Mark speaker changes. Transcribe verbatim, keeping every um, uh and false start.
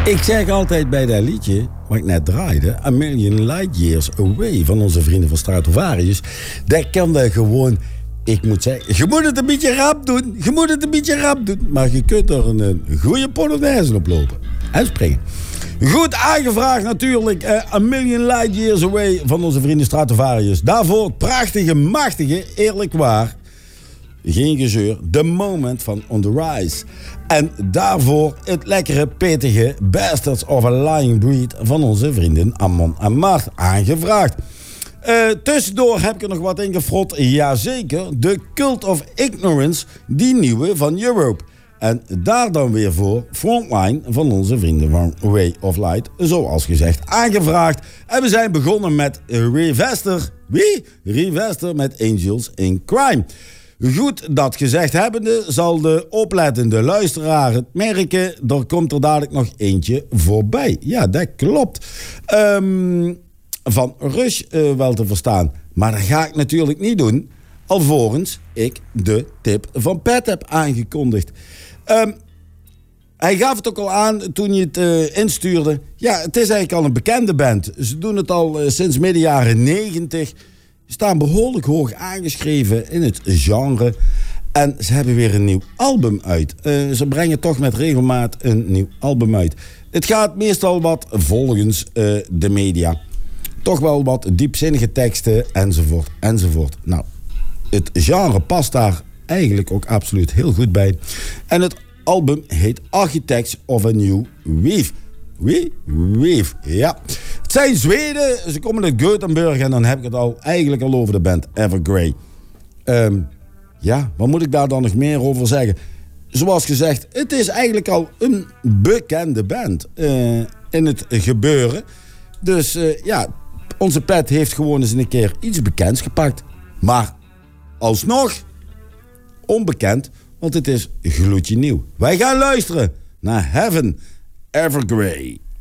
Speaker 1: Ik zeg altijd bij dat liedje, wat ik net draaide, A Million Light Years Away van onze vrienden van Stratovarius. Dat kan dat gewoon, ik moet zeggen, je moet het een beetje rap doen. Je moet het een beetje rap doen. Maar je kunt er een, een goede polonaise op lopen. En springen. Goed aangevraagd natuurlijk, uh, A Million Light Years Away van onze vrienden Stratovarius. Daarvoor het prachtige, machtige, eerlijk waar, geen gezeur, The Moment van On The Rise. En daarvoor het lekkere, pittige Bastards of a Lying Breed van onze vrienden Amon en Mart aangevraagd. Uh, tussendoor heb ik er nog wat in gefrot. Jazeker, de Cult of Ignorance, die nieuwe van Europe. En daar dan weer voor Frontline van onze vrienden van Way of Light, zoals gezegd, aangevraagd. En we zijn begonnen met Revester. Wie? Revester met Angels in Crime. Goed dat gezegd hebbende, zal de oplettende luisteraar het merken. Er komt er dadelijk nog eentje voorbij. Ja, dat klopt. Um, van Rush uh, wel te verstaan. Maar dat ga ik natuurlijk niet doen, alvorens ik de tip van Pat heb aangekondigd. Um, hij gaf het ook al aan toen je het uh, instuurde. Ja, het is eigenlijk al een bekende band. Ze doen het al uh, sinds midden jaren negentig. Staan behoorlijk hoog aangeschreven in het genre. En ze hebben weer een nieuw album uit. Uh, ze brengen toch met regelmaat een nieuw album uit. Het gaat meestal wat volgens uh, de media. Toch wel wat diepzinnige teksten enzovoort enzovoort. Nou, het genre past daar eigenlijk ook absoluut heel goed bij. En het album heet Architects of a New Wave. Wie? Wave, ja. Het zijn Zweden, ze komen uit Gothenburg en dan heb ik het al eigenlijk al over de band Evergrey. Um, ja, wat moet ik daar dan nog meer over zeggen? Zoals gezegd, het is eigenlijk al een bekende band uh, in het gebeuren. Dus uh, ja, onze Pat heeft gewoon eens een keer iets bekends gepakt. Maar alsnog onbekend, want het is gloedje nieuw. Wij gaan luisteren naar Heaven Evergrey.